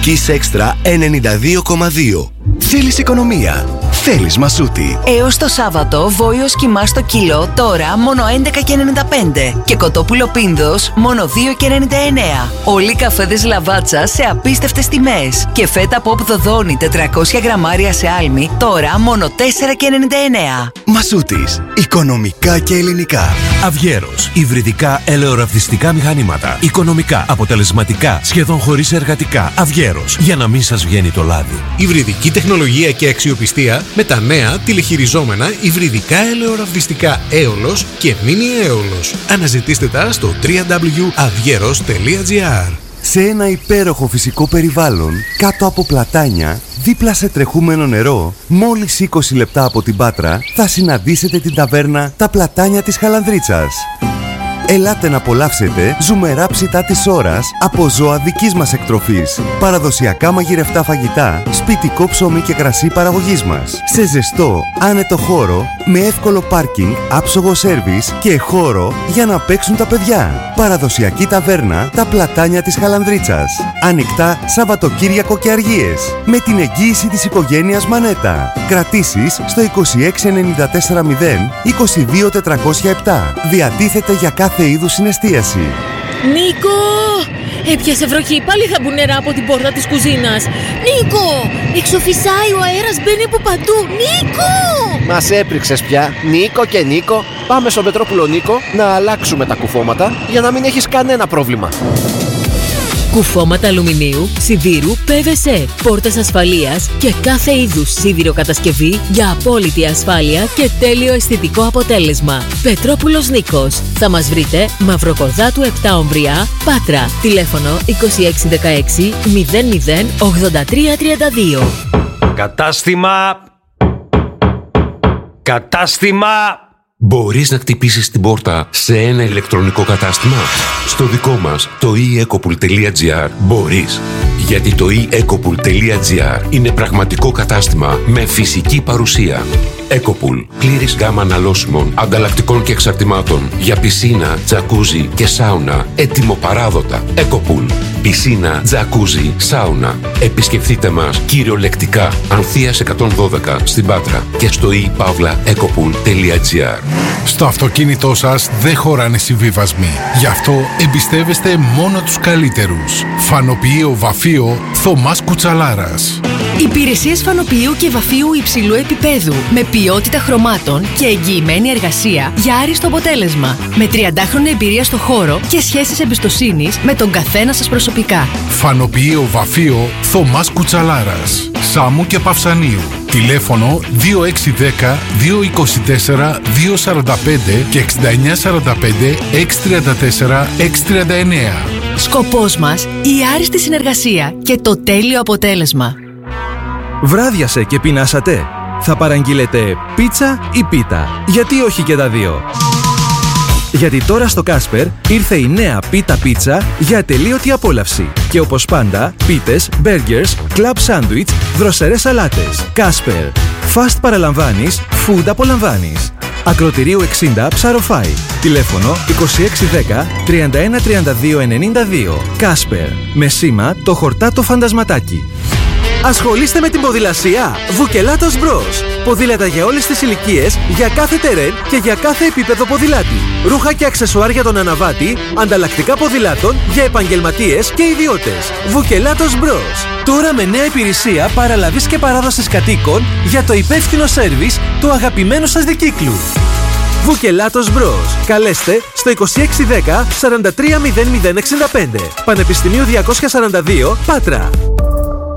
Kiss Extra 92,2. Θέλεις οικονομία? Θέλεις Μασούτη. Έως το Σάββατο, βόηος κιμά στο κιλό τώρα μόνο 11,95 και κοτόπουλο πίνδος μόνο 2,99. Όλοι οι καφέδες Λαβάτσα σε απίστευτες τιμές και φέτα Pop Δοδόνη 400 γραμμάρια σε άλμη τώρα μόνο 4,99. Μασούτης. Οικονομικά και ελληνικά. Αυγέρος. Υβριδικά ελαιοραυτιστικά μηχανήματα. Οικονομικά, αποτελεσματικά, σχεδόν χωρίς εργατικά. Αυγέρος. Για να μην σας βγαίνει το λάδι. Υβριδική τεχνολογία και αξιοπιστία με τα νέα τηλεχειριζόμενα υβριδικά ελαιοραυτιστικά Έολος και Μίνι Έολος. Αναζητήστε τα στο www.avgeros.gr. Σε ένα υπέροχο φυσικό περιβάλλον, κάτω από πλατάνια, δίπλα σε τρεχούμενο νερό, μόλις 20 λεπτά από την Πάτρα, θα συναντήσετε την ταβέρνα «Τα Πλατάνια της Χαλανδρίτσας». Ελάτε να απολαύσετε ζουμερά ψητά της ώρας από ζώα δικής μας εκτροφής, παραδοσιακά μαγειρευτά φαγητά, σπιτικό ψωμί και κρασί παραγωγής μας, σε ζεστό, άνετο χώρο, με εύκολο πάρκινγκ, άψογο σέρβις και χώρο για να παίξουν τα παιδιά. Παραδοσιακή ταβέρνα «Τα Πλατάνια της Χαλανδρίτσας». Ανοιχτά Σαββατοκύριακο και αργίες, με την εγγύηση της οικογένειας Μανέτα. Κρατήσεις στο 26940 22407. Διατίθεται για κάθε είδους συναισθίαση. Νίκο! Έπιασε βροχή, πάλι θα μπουν νερά από την πόρτα της κουζίνας. Νίκο! Εξοφυσάει, ο αέρας μπαίνει από παντού. Νίκο! Μας έπριξες πια. Νίκο και Νίκο. Πάμε στο Πετρόπουλο Νίκο να αλλάξουμε τα κουφώματα για να μην έχεις κανένα πρόβλημα. Κουφώματα αλουμινίου, σιδήρου, PVC, πόρτες ασφαλείας και κάθε είδους σίδηρο κατασκευή για απόλυτη ασφάλεια και τέλειο αισθητικό αποτέλεσμα. Πετρόπουλος Νίκος. Θα μας βρείτε Μαυροκορδάτου 7 Ομβριά, Πάτρα. Τηλέφωνο 2616 00 8332. Κατάστημα! Μπορείς να χτυπήσεις την πόρτα σε ένα ηλεκτρονικό κατάστημα? Στο δικό μας, το eEcopool.gr, μπορείς. Γιατί το eEcopool.gr είναι πραγματικό κατάστημα με φυσική παρουσία. Ecopool. Πλήρης γάμα αναλώσιμων, ανταλλακτικών και εξαρτημάτων για πισίνα, τζακούζι και σάουνα. Έτοιμο-παράδοτα. Ecopool. Πισίνα, τζακούζι, σάουνα. Επισκεφτείτε μας κυριολεκτικά. Ανθείας 112 στην Πάτρα και στο ePavlaEcopool.gr. Στο αυτοκίνητό σας δεν χωράνε συμβιβασμοί. Γι' αυτό εμπιστεύεστε μόνο τους καλύτερους. Φανοποιείο Βαφείο Θωμάς Κουτσαλάρας. Υπηρεσίες φανοποιείου και βαφείου υψηλού επίπεδου, με ποιότητα χρωμάτων και εγγυημένη εργασία για άριστο αποτέλεσμα. Με 30χρονη εμπειρία στο χώρο και σχέσεις εμπιστοσύνης με τον καθένα σας προσωπικά. Φανοποιείο Βαφείο Θωμάς Κουτσαλάρας, Σάμου και Παυσανίου. Τηλέφωνο 2610 224 245 και 6945 634 639. Σκοπός μας η άριστη συνεργασία και το τέλειο αποτέλεσμα. Βράδιασε και πεινάσατε? Θα παραγγείλετε πίτσα ή πίτα? Γιατί όχι και τα δύο? Γιατί τώρα στο Κάσπερ ήρθε η νέα πίτα πίτσα για ατελείωτη απόλαυση. Και όπως πάντα, πίτες, μπέργκερς, κλαμπ σάντουιτς, δροσερές σαλάτες. Κάσπερ. Fast παραλαμβάνεις, food απολαμβάνεις. Ακροτηρίου 60 Ψαροφάι. Τηλέφωνο 2610 31 32 92. Κάσπερ. Με σήμα το χορτάτο φαντασματάκι. Ασχολείστε με την ποδηλασία? Βουκελάτος Μπρος. Ποδήλατα για όλες τις ηλικίες, για κάθε τερέν και για κάθε επίπεδο ποδηλάτη. Ρούχα και αξεσουάρ για τον αναβάτη, ανταλλακτικά ποδηλάτων για επαγγελματίες και ιδιώτες. Βουκελάτος Μπρος. Τώρα με νέα υπηρεσία παραλαβής και παράδοσης κατοίκων για το υπεύθυνο σέρβις του αγαπημένου σας δικύκλου. Βουκελάτος Μπρος. Καλέστε στο 2610 43 0065. Πανεπιστημίου 242 Πάτρα.